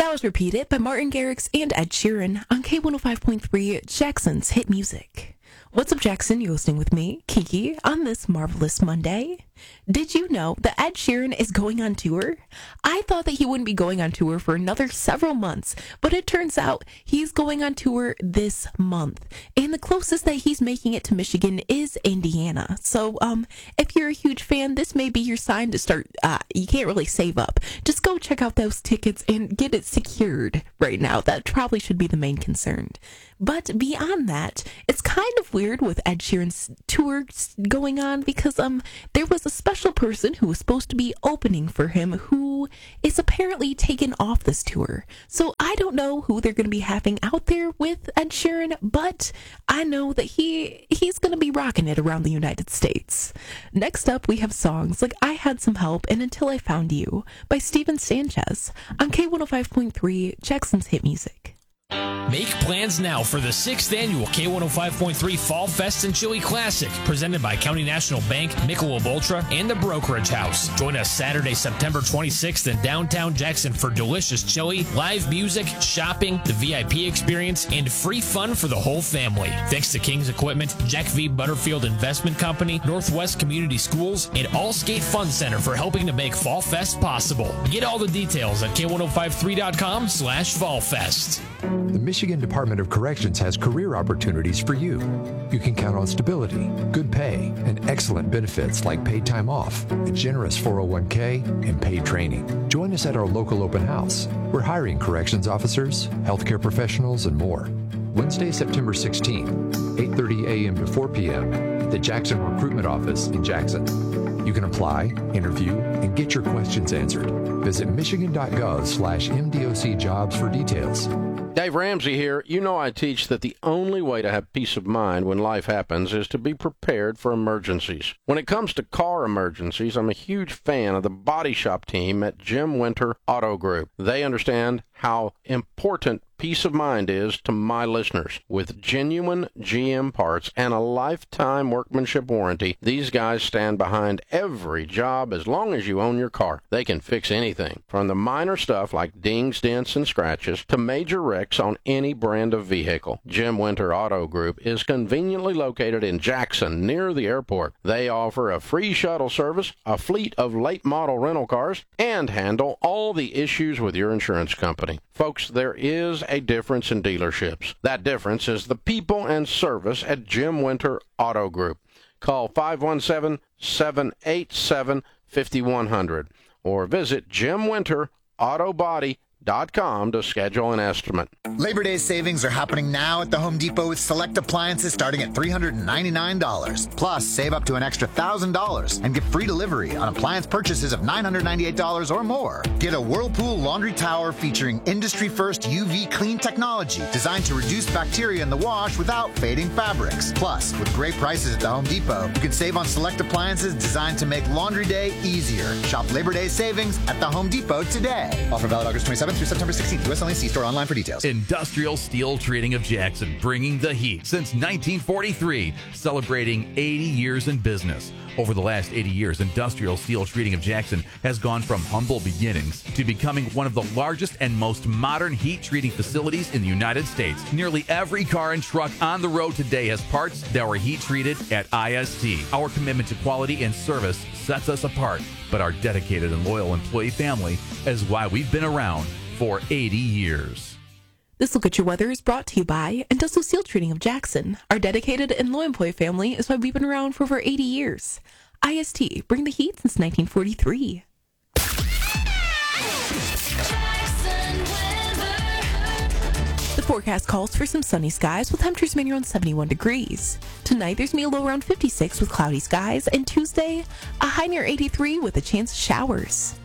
That was Repeat It by Martin Garrix and Ed Sheeran on K105.3 Jackson's Hit Music. What's up, Jackson? You're listening with me, Kiki, on this marvelous Monday. Did you know that Ed Sheeran is going on tour? I thought that he wouldn't be going on tour for another several months, but it turns out he's going on tour this month. And the closest that he's making it to Michigan is Indiana. So, if you're a huge fan, this may be your sign to start, you can't really save up. Just go check out those tickets and get it secured right now. That probably should be the main concern. But beyond that, it's kind of weird with Ed Sheeran's tour going on because there was a special person who was supposed to be opening for him who is apparently taken off this tour. So I don't know who they're going to be having out there with Ed Sheeran, but I know that he's going to be rocking it around the United States. Next up, we have songs like I Had Some Help and Until I Found You by Steven Sanchez on K105.3 Jackson's Hit Music. Make plans now for the 6th annual K105.3 Fall Fest and Chili Classic, presented by County National Bank, Michelob Ultra, and the Brokerage House. Join us Saturday, September 26th in downtown Jackson for delicious chili, live music, shopping, the VIP experience, and free fun for the whole family. Thanks to King's Equipment, Jack V. Butterfield Investment Company, Northwest Community Schools, and Allstate Fun Center for helping to make Fall Fest possible. Get all the details at K1053.com/fallfest. The Michigan Department of Corrections has career opportunities for you. You can count on stability, good pay, and excellent benefits like paid time off, a generous 401k, and paid training. Join us at our local open house. We're hiring corrections officers, healthcare professionals, and more. Wednesday, September 16th, 8:30 a.m. to 4 p.m. at the Jackson Recruitment Office in Jackson. You can apply, interview, and get your questions answered. Visit michigan.gov/MDOC jobs for details. Dave Ramsey here. You know I teach that the only way to have peace of mind when life happens is to be prepared for emergencies. When it comes to car emergencies, I'm a huge fan of the body shop team at Jim Winter Auto Group. They understand how important peace of mind is to my listeners. With genuine GM parts and a lifetime workmanship warranty, these guys stand behind every job as long as you own your car. They can fix anything, from the minor stuff like dings, dents, and scratches to major wrecks on any brand of vehicle. Jim Winter Auto Group is conveniently located in Jackson, near the airport. They offer a free shuttle service, a fleet of late model rental cars, and handle all the issues with your insurance company. Folks, there is a difference in dealerships. That difference is the people and service at Jim Winter Auto Group. Call 517-787-5100 or visit jimwinterautobody.com to schedule an estimate. Labor Day savings are happening now at the Home Depot with select appliances starting at $399. Plus, save up to an extra $1,000 and get free delivery on appliance purchases of $998 or more. Get a Whirlpool laundry tower featuring industry-first UV clean technology designed to reduce bacteria in the wash without fading fabrics. Plus, with great prices at the Home Depot, you can save on select appliances designed to make laundry day easier. Shop Labor Day savings at the Home Depot today. Offer valid August 27th through September 16th. U.S. only. See store online for details. Industrial Steel Treating of Jackson, bringing the heat since 1943, celebrating 80 years in business. Over the last 80 years, Industrial Steel Treating of Jackson has gone from humble beginnings to becoming one of the largest and most modern heat treating facilities in the United States. Nearly every car and truck on the road today has parts that were heat treated at IST. Our commitment to quality and service sets us apart, but our dedicated and loyal employee family is why we've been around for 80 years. This Look at Your Weather is brought to you by Industrial Steel Treating of Jackson. Our dedicated and loyal employee family is why we've been around for over 80 years. IST, bring the heat since 1943. The forecast calls for some sunny skies with temperatures mainly around 71 degrees. Tonight, there's going to be a low around 56 with cloudy skies, and Tuesday, a high near 83 with a chance of showers.